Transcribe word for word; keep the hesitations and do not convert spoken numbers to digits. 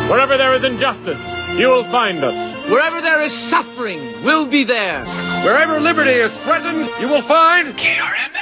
Wherever there is injustice, you will find us. Wherever there is suffering, we'll be there. Wherever liberty is threatened, you will find K R M